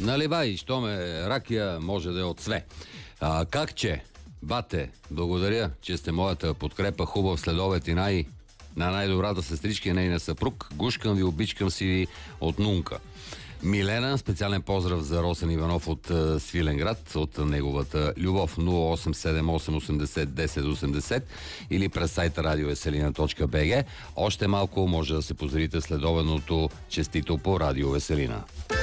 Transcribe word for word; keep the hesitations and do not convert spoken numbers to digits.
Наливай, що ме ракия може да е от све. А, как че? Бате, благодаря, че сте моята подкрепа. Хубав следобед и най... на най-добрата сестричка и нейния съпруг. Гушкам ви, обичкам си ви от Нунка. Милена, специален поздрав за Росен Иванов от uh, Свиленград, от неговата любов. Нула осем седем осем осемдесет десет осемдесет или през сайта радиовеселина точка бг. Още малко може да се поздравите следобедното честито по Радио Веселина.